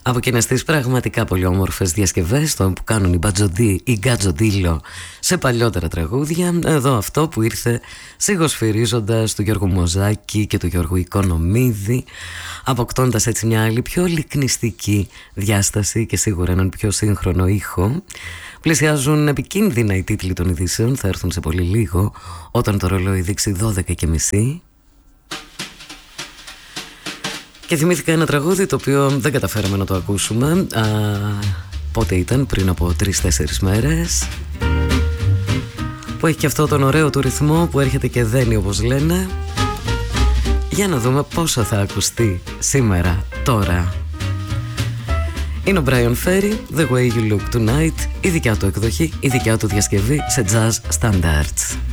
Από εκείνες τις πραγματικά πολύ όμορφες διασκευές που κάνουν οι Μπατζοντί ή Γκατζοντίλο σε παλιότερα τραγούδια, εδώ αυτό που ήρθε σιγοσφυρίζοντας του Γιώργου Μοζάκη και του Γιώργου Οικονομίδη, αποκτώντας έτσι μια άλλη πιο λυκνιστική διάσταση και σίγουρα έναν πιο σύγχρονο ήχο. Πλησιάζουν επικίνδυνα οι τίτλοι των ειδήσεων, θα έρθουν σε πολύ λίγο όταν το ρολόι δείξει 12:30. Και θυμήθηκα ένα τραγούδι το οποίο δεν καταφέραμε να το ακούσουμε. Πότε ήταν, πριν από 3-4 μέρες, που έχει και αυτό τον ωραίο του ρυθμό που έρχεται και δένει όπως λένε. Για να δούμε πόσο θα ακουστεί σήμερα, τώρα. Είναι ο Brian Ferry, The Way You Look Tonight, η δικιά του εκδοχή, η δικιά του διασκευή σε jazz standards.